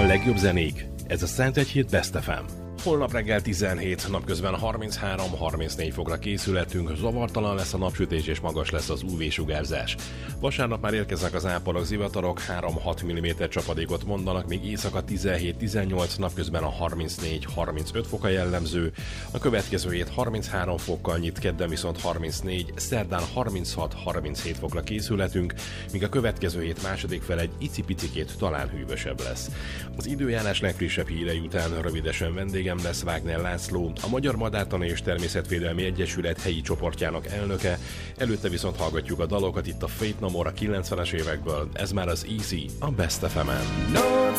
A legjobb zenék, ez a Szentegyhíd Best FM. Holnap reggel 17, napközben 33-34 fokra készületünk, zavartalan lesz a napsütés és magas lesz az UV-sugárzás. Vasárnap már érkeznek az ápolók, zivatarok, 3-6 mm csapadékot mondanak, még éjszaka 17-18, napközben a 34-35 foka jellemző. A következő hét 33 fokkal nyit, kedden viszont 34, szerdán 36-37 fokra készületünk, míg a következő hét második fel egy icipicikét talán hűvösebb lesz. Az időjárás legfrissebb hírei után rövidesen vendégem lesz Wagner László, a Magyar Madártani és Természetvédelmi Egyesület helyi csoportjának elnöke, előtte viszont hallgatjuk a dalokat itt a Fate No More a 90-es évekből, ez már az Easy, a Best FM-en.